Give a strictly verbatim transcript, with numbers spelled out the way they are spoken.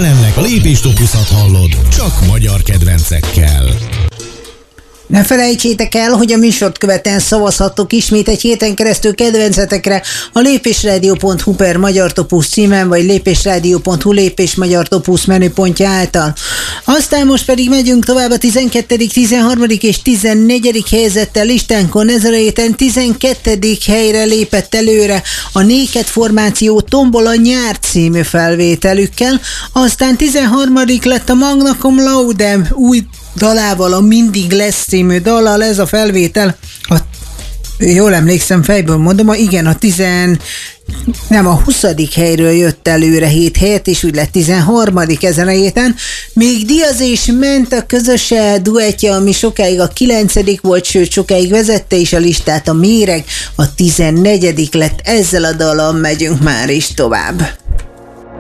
Jelenleg a lépéstopuszat hallod, csak magyar kedvencekkel. Ne felejtsétek el, hogy a műsort követően szavazhattok ismét egy héten keresztül kedvencetekre a lépésradio pont hu per Magyar Topusz címen, vagy lépésradio pont hu lépés Magyar Topusz menüpontja által. Aztán most pedig megyünk tovább a tizenkettedik, tizenharmadik és tizennegyedik helyzettel listánkon. Ezen a héten tizenkettedik helyre lépett előre a Néked formáció Tombola nyár című felvételükkel, aztán tizenharmadik lett a Magna Cum Laude új dalával, a Mindig lesz című dallal. Ez a felvétel, a, jól emlékszem, fejből mondom, a, igen, a tizen, nem, a huszadik helyről jött előre hét helyet, és úgy lett tizenharmadik ezen a héten. Még Diaz és Menta közös duettje, ami sokáig a kilencedik volt, sőt sokáig vezette is a listát, a Méreg, a tizennegyedik lett. Ezzel a dallal megyünk már is tovább.